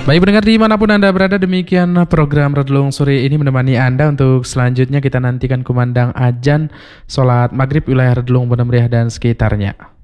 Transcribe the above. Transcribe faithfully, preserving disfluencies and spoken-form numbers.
Baik pendengar dimanapun Anda berada, demikian program Redlung Sore ini menemani Anda. Untuk selanjutnya kita nantikan kumandang azan sholat maghrib wilayah Redlung, Bonameriah dan sekitarnya.